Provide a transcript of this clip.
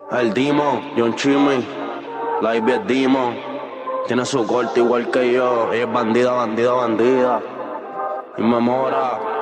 El Demon, John Chimmy, la Ivy es Demon. Tiene su corte igual que yo. Ella es bandida, bandida, bandida. Y me mora.